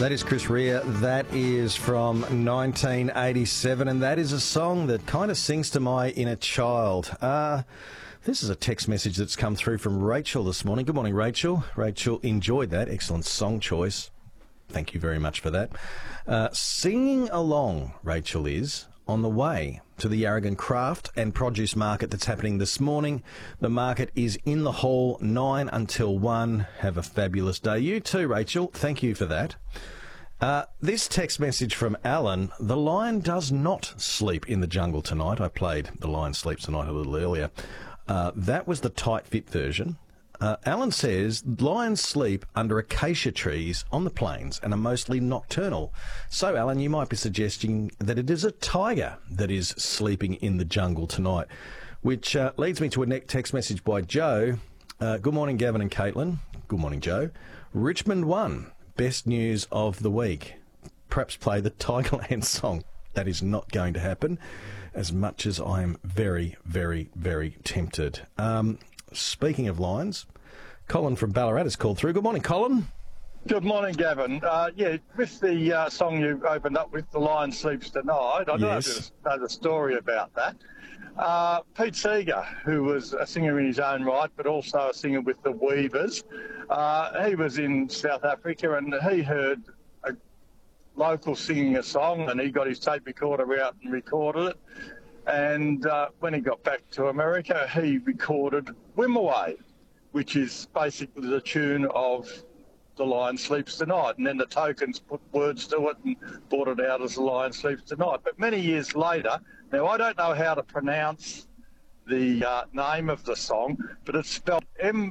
That is Chris Rea. That is from 1987, and that is a song that kind of sings to my inner child. This is a text message that's come through from Rachel this morning. Good morning, Rachel. Rachel enjoyed that. Excellent song choice. Thank you very much for that. Singing along, Rachel is on the way to the Yarragon Craft and Produce Market that's happening this morning. The market is in the hall 9 until 1. Have a fabulous day. You too, Rachel. Thank you for that. This text message from Alan: the lion does not sleep in the jungle tonight. I played The Lion Sleeps Tonight a little earlier. That was the tight fit version. Alan says lions sleep under acacia trees on the plains and are mostly nocturnal. So, Alan, you might be suggesting that it is a tiger that is sleeping in the jungle tonight, which leads me to a text message by Joe. Good morning, Gavin and Caitlin. Good morning, Joe. Richmond won. Best news of the week. Perhaps play the Tigerland song. That is not going to happen, as much as I am very, very, very tempted. Speaking of lions, Colin from Ballarat has called through. Good morning, Colin. Good morning, Gavin. With the song you opened up with, The Lion Sleeps Tonight, I don't know the story about that. Pete Seeger, who was a singer in his own right, but also a singer with the Weavers, he was in South Africa and he heard a local singing a song, and he got his tape recorder out and recorded it. And when he got back to America, he recorded Wimoweh, which is basically the tune of The Lion Sleeps Tonight. And then the Tokens put words to it and brought it out as The Lion Sleeps Tonight. But many years later, now I don't know how to pronounce the name of the song, but it's spelled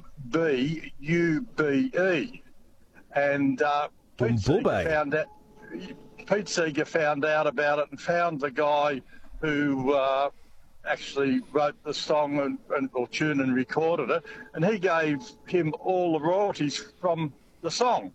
M-B-U-B-E. And Pete Seeger found out about it and found the guy who actually wrote the song or tune and recorded it, and he gave him all the royalties from the song.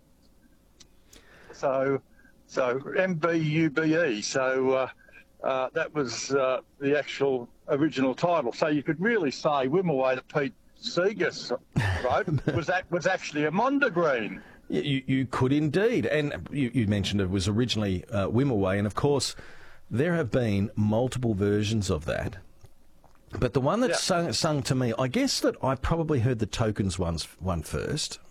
So M-B-U-B-E. So that was the actual original title. So you could really say Wimoweh that Pete Seeger wrote was actually a Mondegreen. You could indeed. And you mentioned it was originally Wimoweh, and of course there have been multiple versions of that. But the one that's sung to me, I guess that I probably heard the Tokens one first,